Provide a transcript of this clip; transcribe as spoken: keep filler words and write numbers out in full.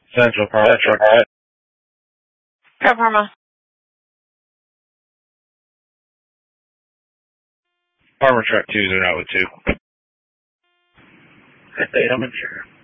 Central Park. Central Park. Parma. Farmer truck twos are out with two. I'm sure.